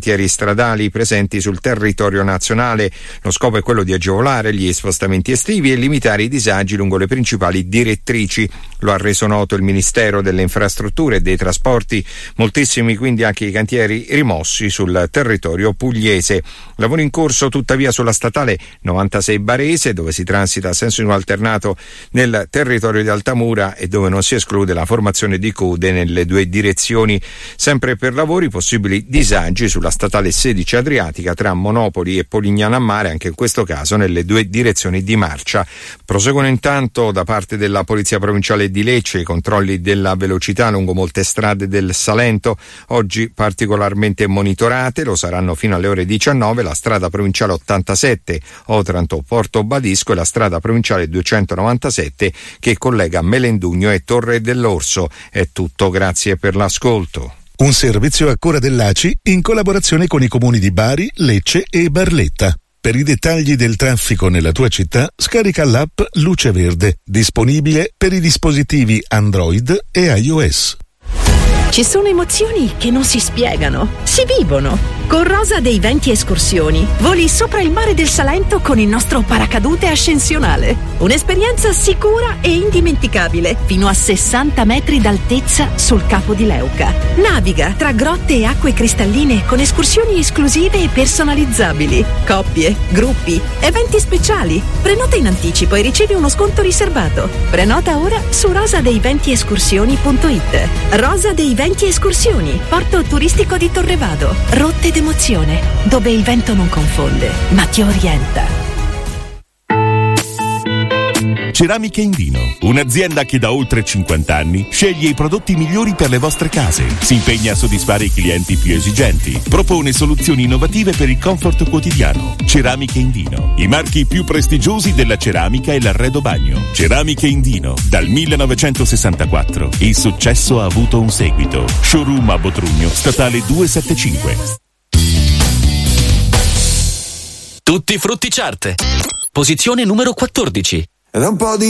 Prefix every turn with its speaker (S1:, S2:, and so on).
S1: cantieri stradali presenti sul territorio nazionale. Lo scopo è quello di agevolare gli spostamenti estivi e limitare i disagi lungo le principali direttrici. Lo ha reso noto il Ministero delle Infrastrutture e dei Trasporti. Moltissimi quindi anche i cantieri rimossi sul territorio pugliese. Lavoro in corso tuttavia sulla statale 96 Barese, dove si transita a senso alternato nel territorio di Altamura e dove non si esclude la formazione di code nelle due direzioni. Sempre per lavori, possibili disagi sulla statale 16 Adriatica tra Monopoli e Polignano a Mare, anche in questo caso nelle due direzioni di marcia. Proseguono intanto da parte della Polizia Provinciale di Lecce i controlli della velocità lungo molte strade del Salento, oggi particolarmente monitorate. Lo saranno fino alle ore 19 la strada provinciale 87 Otranto-Porto Badisco e la strada provinciale 297 che collega Melendugno e Torre dell'Orso. È tutto, grazie per l'ascolto.
S2: Un servizio a cura dell'ACI in collaborazione con i comuni di Bari, Lecce e Barletta. Per i dettagli del traffico nella tua città, scarica l'app Luce Verde, disponibile per i dispositivi Android e iOS.
S3: Ci sono emozioni che non si spiegano, si vivono. Con Rosa dei Venti Escursioni voli sopra il mare del Salento con il nostro paracadute ascensionale. Un'esperienza sicura e indimenticabile, fino a 60 metri d'altezza sul Capo di Leuca. Naviga tra grotte e acque cristalline con escursioni esclusive e personalizzabili. Coppie, gruppi, eventi speciali. Prenota in anticipo e ricevi uno sconto riservato. Prenota ora su rosadeiventisescursioni.it. Rosa dei Venti Escursioni, porto turistico di Torrevado. Rotte d'emozione, dove il vento non confonde, ma ti orienta.
S4: Ceramiche Indino, un'azienda che da oltre 50 anni sceglie i prodotti migliori per le vostre case, si impegna a soddisfare i clienti più esigenti, propone soluzioni innovative per il comfort quotidiano. Ceramiche Indino, i marchi più prestigiosi della ceramica e l'arredo bagno. Ceramiche Indino, dal 1964. Il successo ha avuto un seguito. Showroom a Botrugno, statale 275.
S5: Tutti frutti Chart. Posizione numero 14.
S6: Ed un po' di